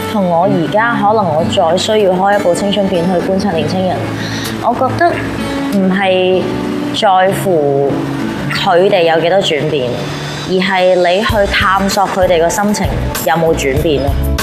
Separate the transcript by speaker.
Speaker 1: 同我而家可能我再需要開一部青春片去觀察年輕人，我覺得唔係在乎佢哋有幾多轉變，而係你去探索佢哋個心情有冇轉變咯。